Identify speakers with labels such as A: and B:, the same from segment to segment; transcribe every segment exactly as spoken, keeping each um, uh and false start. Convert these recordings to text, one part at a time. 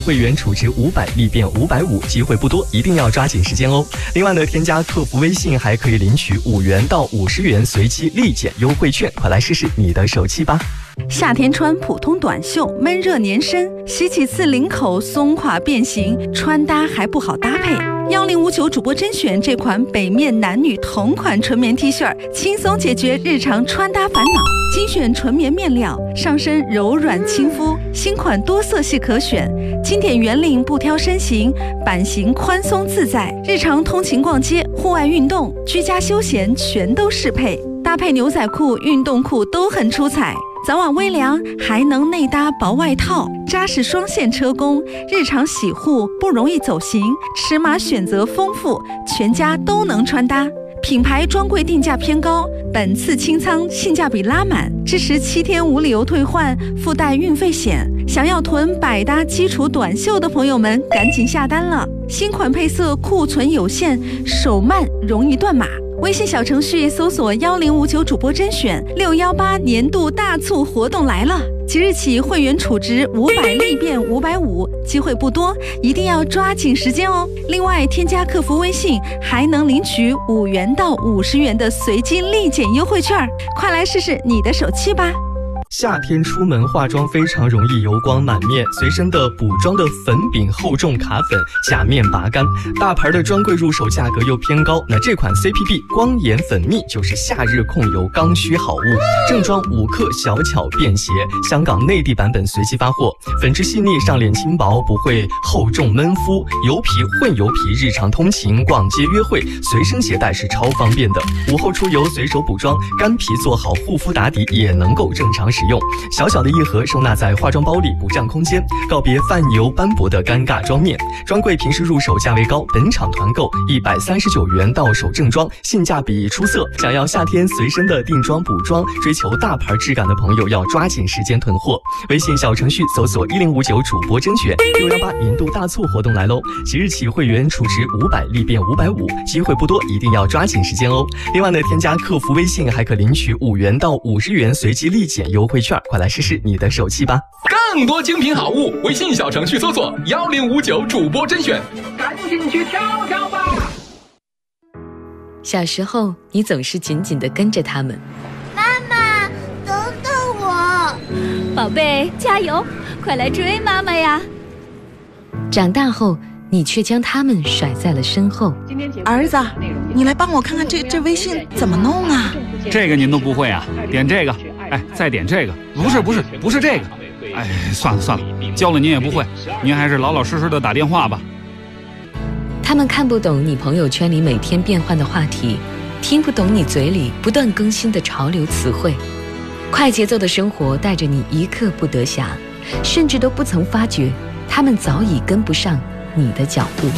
A: 会员储值五百立变五百五，机会不多，一定要抓紧时间哦。另外呢，添加客服微信还可以领取五元到五十元随机立减优惠券，快来试试你的手气吧。
B: 夏天穿普通短袖，闷热粘身，洗几次领口松垮变形，穿搭还不好搭配。幺零五九主播甄选这款北面男女同款纯棉 T 恤，轻松解决日常穿搭烦恼。精选纯棉面料，上身柔软亲肤，新款多色系可选，经典圆领不挑身形，版型宽松自在，日常通勤逛街、户外运动、居家休闲全都适配，搭配牛仔裤、运动裤都很出彩。早晚微凉，还能内搭薄外套，扎实双线车工，日常洗护不容易走形，尺码选择丰富，全家都能穿搭。品牌专柜定价偏高，本次清仓性价比拉满，支持七天无理由退换，附带运费险。想要囤百搭基础短袖的朋友们，赶紧下单了！新款配色库存有限，手慢容易断码。微信小程序搜索幺零五九主播甄选，六幺八年度大促活动来了！即日起会员储值五百立变五百五，机会不多，一定要抓紧时间哦。另外，添加客服微信还能领取五元到五十元的随机立减优惠券，快来试试你的手气吧！
A: 夏天出门化妆非常容易油光满面，随身的补妆的粉饼厚重卡粉，假面拔干，大牌的专柜入手价格又偏高，那这款 C P B 光眼粉蜜就是夏日控油刚需好物，正装五克小巧便携，香港内地版本随机发货，粉质细腻，上脸轻薄，不会厚重闷肤，油皮混油皮，日常通勤逛街约会随身携带是超方便的，午后出游随手补妆，干皮做好护肤打底也能够正常使用，小小的一盒收纳在化妆包里不占空间，告别泛油斑驳的尴尬妆面。专柜平时入手价位高，本场团购一百三十九元到手正装，性价比出色。想要夏天随身的定妆补妆，追求大牌质感的朋友要抓紧时间囤货。微信小程序搜索一零五九主播甄选，六幺八年度大促活动来喽！即日起会员储值五百立变五百五，机会不多，一定要抓紧时间哦。另外呢，添加客服微信还可领取五元到五十元随机立减优惠券，快来试试你的手气吧！
C: 更多精品好物，微信小程序搜索幺零五九主播甄选，赶紧去挑挑吧！
D: 小时候，你总是紧紧地跟着他们。
E: 妈妈，等等我！
F: 宝贝，加油，快来追妈妈呀！
D: 长大后，你却将他们甩在了身后。
G: 儿子，你来帮我看看这这微信怎么弄啊？
H: 这个您都不会啊？点这个。哎，再点这个，不是不是不是这个，哎，算了算了，教了您也不会，您还是老老实实的打电话吧。
D: 他们看不懂你朋友圈里每天变换的话题，听不懂你嘴里不断更新的潮流词汇。快节奏的生活带着你一刻不得暇，甚至都不曾发觉，他们早已跟不上你的脚步。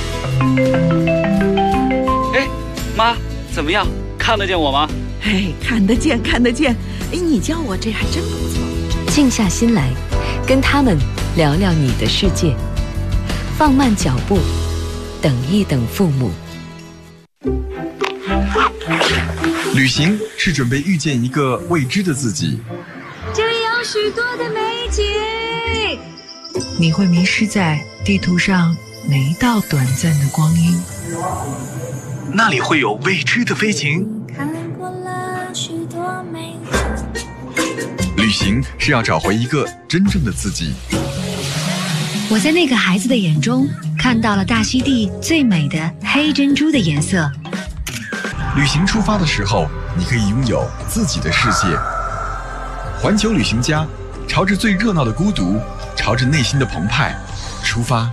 H: 哎，妈，怎么样？看得见我吗？
G: 哎，看得见看得见。哎，你叫我这还真不错。
D: 静下心来，跟他们聊聊你的世界，放慢脚步，等一等父母。
I: 旅行是准备遇见一个未知的自己，
F: 这里有许多的美景，
J: 你会迷失在地图上每一道短暂的光阴，
I: 那里会有未知的飞行。旅行是要找回一个真正的自己。
K: 我在那个孩子的眼中看到了大溪地最美的黑珍珠的颜色。
I: 旅行出发的时候，你可以拥有自己的世界。环球旅行家，朝着最热闹的孤独，朝着内心的澎湃出发。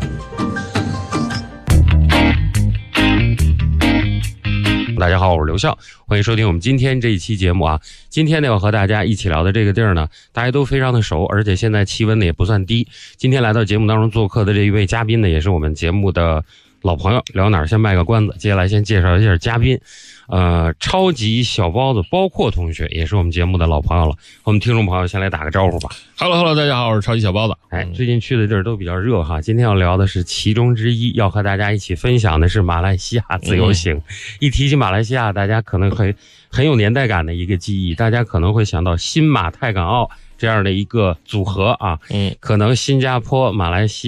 L: 大家好，我是刘笑，欢迎收听我们今天这一期节目啊。今天呢，要和大家一起聊的这个地儿呢，大家都非常的熟，而且现在气温呢也不算低。今天来到节目当中做客的这一位嘉宾呢，也是我们节目的老朋友。聊哪儿先卖个关子，接下来先介绍一下嘉宾。呃，超级小包子包括同学也是我们节目的老朋友了，我们听众朋友先来打个招呼吧。
M: Hello Hello， 大家好，我是超级小包子。
L: 哎，最近去的地儿都比较热哈，今天要聊的是其中之一，要和大家一起分享的是马来西亚自由行。嗯、一提起马来西亚，大家可能会很有年代感的一个记忆，大家可能会想到新马泰港澳这样的一个组合啊，
M: 嗯，
L: 可能新加坡、马来西